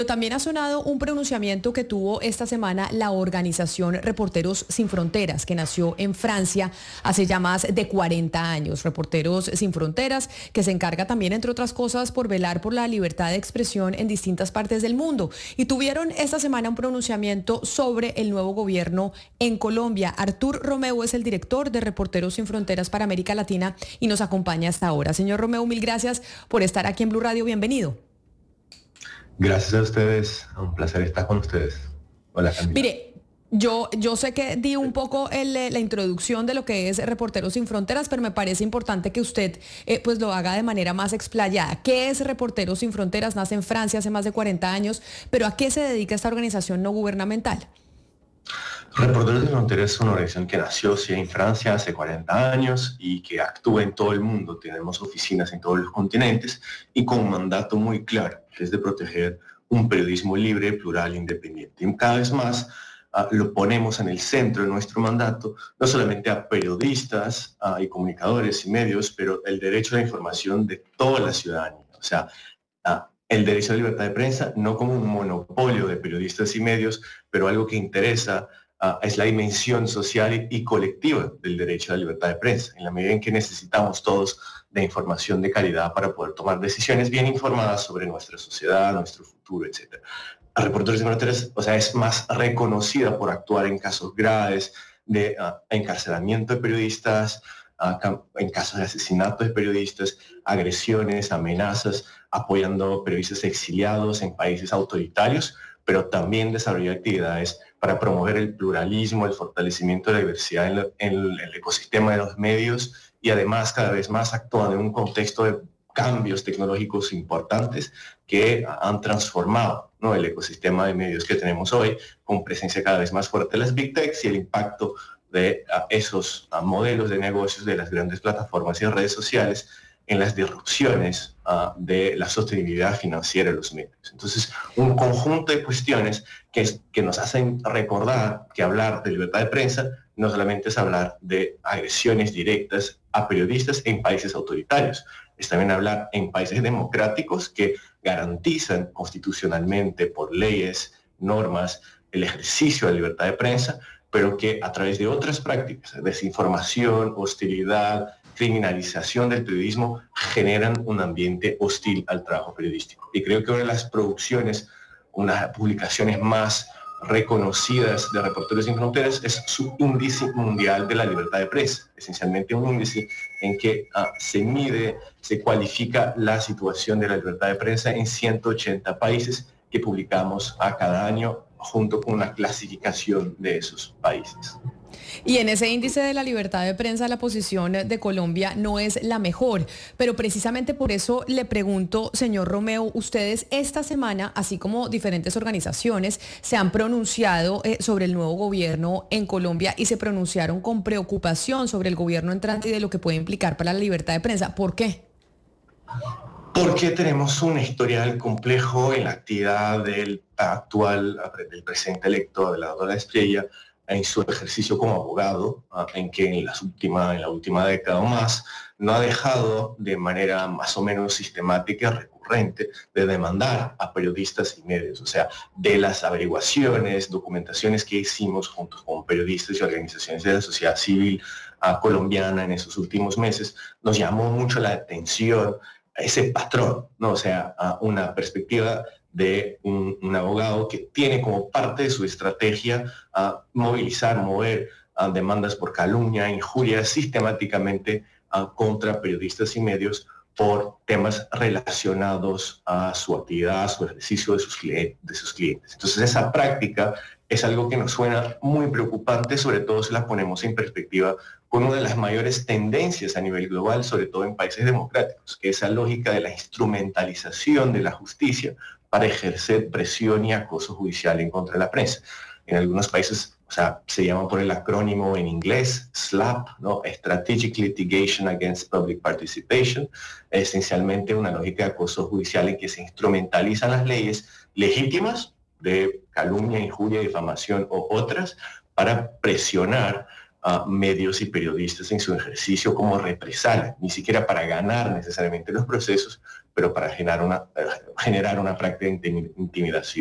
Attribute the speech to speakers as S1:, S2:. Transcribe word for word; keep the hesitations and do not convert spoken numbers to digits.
S1: También ha sonado un pronunciamiento que tuvo esta semana la organización Reporteros Sin Fronteras, que nació en Francia hace ya más de cuarenta años. Reporteros Sin Fronteras, que se encarga también, entre otras cosas, por velar por la libertad de expresión en distintas partes del mundo. Y tuvieron esta semana un pronunciamiento sobre el nuevo gobierno en Colombia. Artur Romeu es el director de Reporteros Sin Fronteras para América Latina y nos acompaña hasta ahora. Señor Romeu, mil gracias por estar aquí en Blue Radio. Bienvenido.
S2: Gracias a ustedes, un placer estar con ustedes. Hola, Camila.
S1: Mire, yo, yo sé que di un poco el, la introducción de lo que es Reporteros Sin Fronteras, pero me parece importante que usted eh, pues lo haga de manera más explayada. ¿Qué es Reporteros Sin Fronteras? Nace en Francia hace más de cuarenta años, pero ¿a qué se dedica esta organización no gubernamental?
S2: Reporteros Sin Fronteras es una organización que nació sí, en Francia hace cuarenta años y que actúa en todo el mundo. Tenemos oficinas en todos los continentes y con un mandato muy claro, que es de proteger un periodismo libre, plural e independiente. Y cada vez más uh, lo ponemos en el centro de nuestro mandato, no solamente a periodistas uh, y comunicadores y medios, pero el derecho a la información de toda la ciudadanía. O sea, uh, el derecho a la libertad de prensa, no como un monopolio de periodistas y medios, pero algo que interesa Uh, es la dimensión social y colectiva del derecho a la libertad de prensa, en la medida en que necesitamos todos de información de calidad para poder tomar decisiones bien informadas sobre nuestra sociedad, nuestro futuro, etcétera. Reporteros Sin Fronteras, o sea, es más reconocida por actuar en casos graves de uh, encarcelamiento de periodistas, uh, en casos de asesinato de periodistas, agresiones, amenazas, apoyando periodistas exiliados en países autoritarios, pero también desarrollar actividades para promover el pluralismo, el fortalecimiento de la diversidad en, la, en el ecosistema de los medios y además cada vez más actúan en un contexto de cambios tecnológicos importantes que han transformado, ¿no?, el ecosistema de medios que tenemos hoy, con presencia cada vez más fuerte de las Big Techs y el impacto de uh, esos uh, modelos de negocios de las grandes plataformas y redes sociales en las disrupciones uh, de la sostenibilidad financiera de los medios. Entonces, un conjunto de cuestiones que, es, que nos hacen recordar que hablar de libertad de prensa no solamente es hablar de agresiones directas a periodistas en países autoritarios, es también hablar en países democráticos que garantizan constitucionalmente por leyes, normas, el ejercicio de la libertad de prensa, pero que a través de otras prácticas, desinformación, hostilidad, criminalización del periodismo, generan un ambiente hostil al trabajo periodístico. Y creo que una de las producciones, una de las publicaciones más reconocidas de Reporteros Sin Fronteras es su índice mundial de la libertad de prensa, esencialmente un índice en que uh, se mide, se cualifica la situación de la libertad de prensa en ciento ochenta países que publicamos a cada año junto con una clasificación de esos países.
S1: Y en ese índice de la libertad de prensa la posición de Colombia no es la mejor, pero precisamente por eso le pregunto, señor Romeu, ustedes esta semana, así como diferentes organizaciones, se han pronunciado eh, sobre el nuevo gobierno en Colombia y se pronunciaron con preocupación sobre el gobierno entrante y de lo que puede implicar para la libertad de prensa. ¿Por qué?
S2: Porque tenemos un historial complejo en la actividad del actual, del presidente electo, Abelardo Estrella, en su ejercicio como abogado, en que en, las última, en la última década o más no ha dejado de manera más o menos sistemática y recurrente de demandar a periodistas y medios. O sea, de las averiguaciones, documentaciones que hicimos junto con periodistas y organizaciones de la sociedad civil uh, colombiana en esos últimos meses, nos llamó mucho la atención ese patrón, ¿no? O sea, uh, una perspectiva de un, un abogado que tiene como parte de su estrategia uh, movilizar, mover uh, demandas por calumnia, injuria sistemáticamente uh, contra periodistas y medios por temas relacionados a su actividad, a su ejercicio de sus, clientes, de sus clientes. Entonces esa práctica es algo que nos suena muy preocupante, sobre todo si la ponemos en perspectiva con una de las mayores tendencias a nivel global, sobre todo en países democráticos, que es esa lógica de la instrumentalización de la justicia para ejercer presión y acoso judicial en contra de la prensa. En algunos países, o sea, se llama por el acrónimo en inglés, SLAPP, ¿no? Strategic Litigation Against Public Participation, esencialmente una lógica de acoso judicial en que se instrumentalizan las leyes legítimas de calumnia, injuria, difamación o otras para presionar a medios y periodistas en su ejercicio como represalia, ni siquiera para ganar necesariamente los procesos, pero para generar una, generar una práctica de intimidación.